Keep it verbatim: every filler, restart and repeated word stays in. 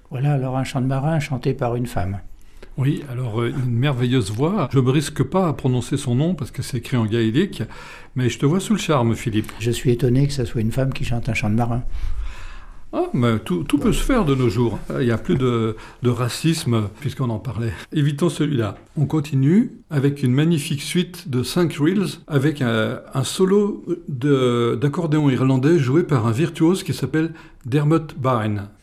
Voilà alors un chant de marin chanté par une femme. Oui, alors euh, une merveilleuse voix. Je ne me risque pas à prononcer son nom parce que c'est écrit en gaélique, mais je te vois sous le charme, Philippe. Je suis étonné que ce soit une femme qui chante un chant de marin. Ah, mais tout, tout peut se faire de nos jours. Il n'y a plus de, de racisme, puisqu'on en parlait. Évitons celui-là. On continue avec une magnifique suite de cinq reels, avec un, un solo de, d'accordéon irlandais joué par un virtuose qui s'appelle Dermot Byrne.